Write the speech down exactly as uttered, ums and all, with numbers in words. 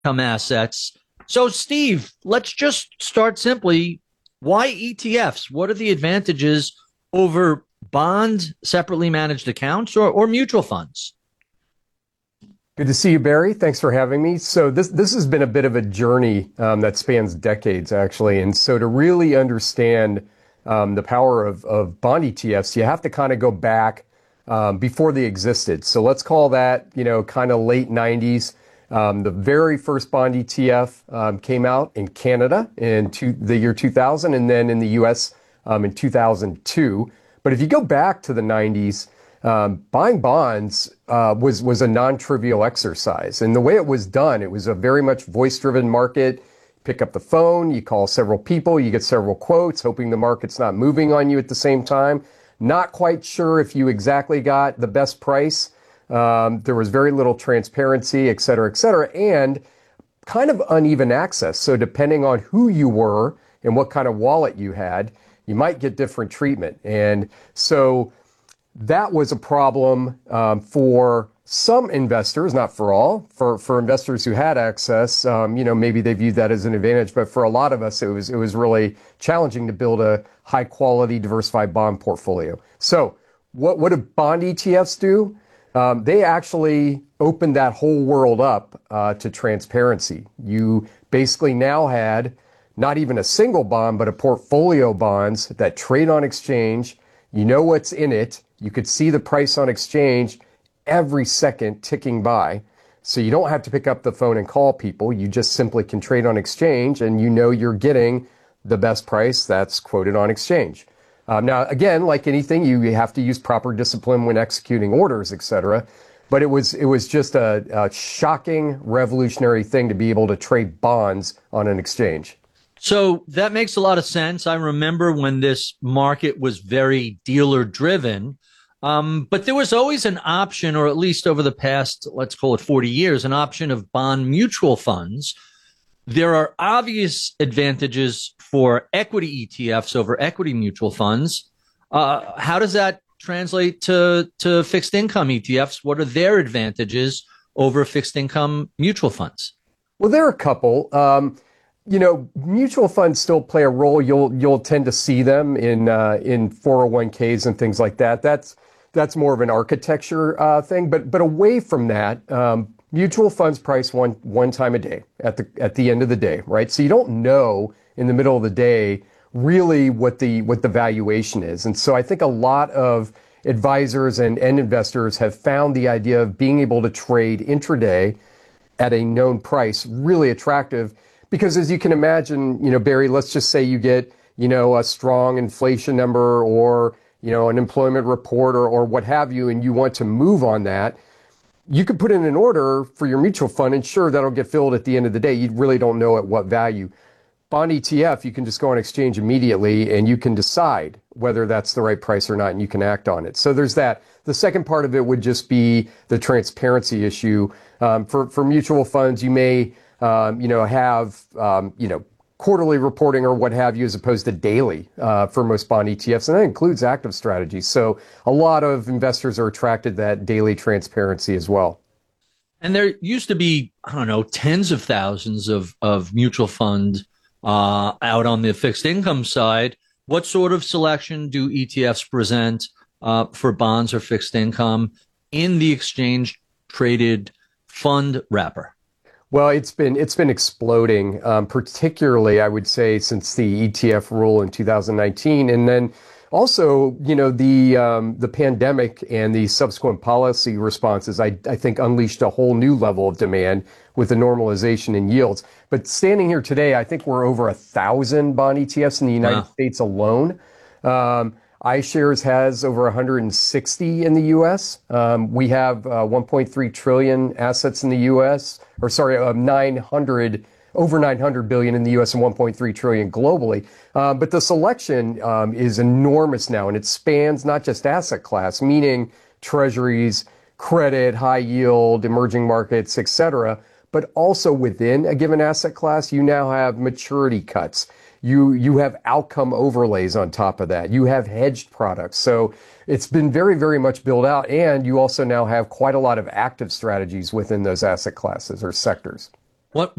income assets. So, Steve, let's just start simply. Why E T Fs? What are the advantages over bond separately managed accounts or, or mutual funds? Good to see you, Barry. Thanks for having me. So this this has been a bit of a journey um, that spans decades, actually. And so to really understand um, the power of, of bond E T Fs, you have to kind of go back um, before they existed. So let's call that, you know, kind of late nineties. Um, the very first bond E T F um, came out in Canada in two, the year two thousand, and then in the U S um, in two thousand two. But if you go back to the nineties, um, buying bonds uh, was was a non-trivial exercise. And the way it was done, it was a very much voice-driven market. Pick up the phone, you call several people, you get several quotes, hoping the market's not moving on you at the same time. Not quite sure if you exactly got the best price. Um, there was very little transparency, et cetera, et cetera, and kind of uneven access. So depending on who you were and what kind of wallet you had, you might get different treatment. And so that was a problem um, for some investors, not for all. For for investors who had access, um, you know, maybe they viewed that as an advantage. But for a lot of us, it was it was really challenging to build a high quality, diversified bond portfolio. So what what do bond E T Fs do? Um, they actually opened that whole world up uh, to transparency. You basically now had not even a single bond, but a portfolio of bonds that trade on exchange. You know what's in it. You could see the price on exchange every second ticking by. So you don't have to pick up the phone and call people. You just simply can trade on exchange, and you know you're getting the best price that's quoted on exchange. Um, now, again, like anything, you have to use proper discipline when executing orders, et cetera. But it was it was just a, a shocking, revolutionary thing to be able to trade bonds on an exchange. So that makes a lot of sense. I remember when this market was very dealer driven, um, but there was always an option, or at least over the past, let's call it forty years, an option of bond mutual funds. There are obvious advantages for equity E T Fs over equity mutual funds. Uh, how does that translate to, to fixed income E T Fs? What are their advantages over fixed income mutual funds? Well, there are a couple. Um, You know, mutual funds still play a role. You'll you'll tend to see them in uh, in four oh one k's and things like that. That's that's more of an architecture uh, thing. But but away from that, um, mutual funds price one one time a day at the at the end of the day, right? So you don't know in the middle of the day really what the what the valuation is. And so I think a lot of advisors and, and investors have found the idea of being able to trade intraday at a known price really attractive. Because as you can imagine, you know, Barry, let's just say you get, you know, a strong inflation number or, you know, an employment report or, or what have you, and you want to move on that. You could put in an order for your mutual fund and sure, that'll get filled at the end of the day. You really don't know at what value. Bond E T F, you can just go on exchange immediately and you can decide whether that's the right price or not, and you can act on it. So there's that. The second part of it would just be the transparency issue. Um, for, for mutual funds, you may Um, you know, have, um, you know, quarterly reporting or what have you, as opposed to daily uh, for most bond E T Fs. And that includes active strategies. So a lot of investors are attracted to that daily transparency as well. And there used to be, I don't know, tens of thousands of, of mutual fund uh, out on the fixed income side. What sort of selection do E T Fs present uh, for bonds or fixed income in the exchange traded fund wrapper? Well, it's been it's been exploding, um, particularly I would say since the E T F rule in two thousand nineteen, and then also you know the um, the pandemic and the subsequent policy responses. I, I think unleashed a whole new level of demand with the normalization in yields. But standing here today, I think we're over a thousand bond E T Fs in the United Wow. States alone. Um, iShares has over one hundred sixty in the U S. Um, we have uh, one point three trillion assets in the U S, or sorry, uh, nine hundred, over nine hundred billion in the U S and one point three trillion globally. Uh, but the selection um, is enormous now, and it spans not just asset class, meaning treasuries, credit, high yield, emerging markets, et cetera, but also within a given asset class, you now have maturity cuts. You you have outcome overlays on top of that. You have hedged products. So it's been very, very much built out. And you also now have quite a lot of active strategies within those asset classes or sectors. What